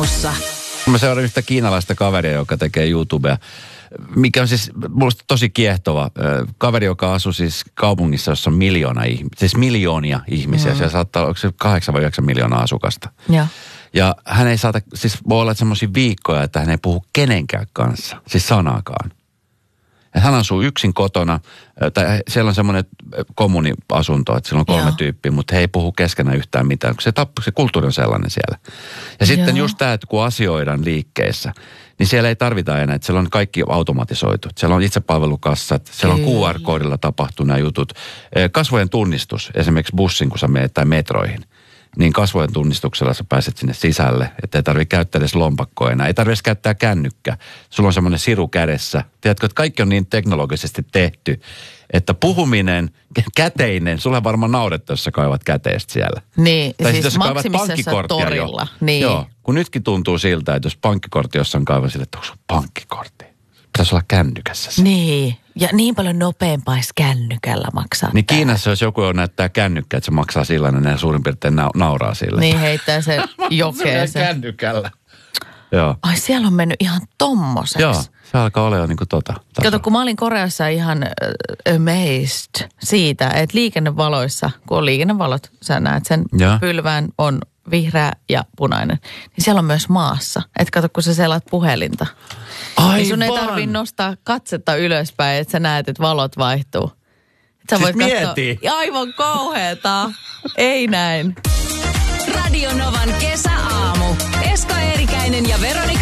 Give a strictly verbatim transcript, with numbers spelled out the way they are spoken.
aamussa. Mä seuraan yhtä kiinalaista kaveria, joka tekee YouTubea, mikä on siis musta tosi kiehtova. Kaveri, joka asuu siis kaupungissa, jossa on miljoona ihmisiä, siis miljoonia ihmisiä. Mm. Siellä saattaa olla, onko se kahdeksan vai yhdeksän miljoonaa asukasta. Ja, ja hän ei saata, siis voi olla semmoisia viikkoja, että hän ei puhu kenenkään kanssa, siis sanaakaan. Ja hän asuu yksin kotona, tai siellä on semmoinen kommuniasunto, että siellä on kolme Joo. tyyppiä, mutta he ei puhu keskenään yhtään mitään, kun se, tappu, se kulttuuri on sellainen siellä. Ja sitten Joo. just tämä, että kun asioidaan liikkeissä, niin siellä ei tarvita enää, että siellä on kaikki automatisoitu. Siellä on itsepalvelukassat, siellä on Q R-koodilla tapahtuu nämä jutut. Kasvojen tunnistus, esimerkiksi bussin, kun sä menet tai metroihin, niin kasvojen tunnistuksella sä pääset sinne sisälle, että ei tarvitse käyttää edes lompakkoa enää. Ei tarvitse käyttää kännykkä. Sulla on semmoinen siru kädessä. Tiedätkö, että kaikki on niin teknologisesti tehty, että puhuminen, käteinen, sulla varmaan naudetta, jos sä kaivat käteestä siellä. Niin, tai siis jos maksimisessa torilla. Niin. Joo, kun nytkin tuntuu siltä, että jos pankkikortti jossain kaivan sille, että onko sun pankkikortti? Pitäisi olla kännykässä se. Niin, ja niin paljon nopeampaa kännykällä maksaa. Niin tää. Kiinassa, jos joku on näyttää kännykkä, että se maksaa sillä, niin ne suurin piirtein na- nauraa sille. Niin heittää sen jokeeseen. Kännykällä. Joo. Ai siellä on mennyt ihan tommoseksi. Joo, se alkaa olemaan niin kuin tota. Taso. Kato, kun mä olin Koreassa ihan uh, amazed siitä, että liikennevaloissa, kun on liikennevalot, sä näet sen ja. pylvään on vihreä ja punainen. Niin siellä on myös maassa. Että kato, kun sä selaat puhelinta. Aivan. Niin sun ei tarvitse nostaa katsetta ylöspäin, että sä näet, että valot vaihtuu. Sä siis voit mieti. Katsoa, aivan kauheeta. Ei näin. Radio Novan kesäaamu. Esko Eerikäinen ja Veronika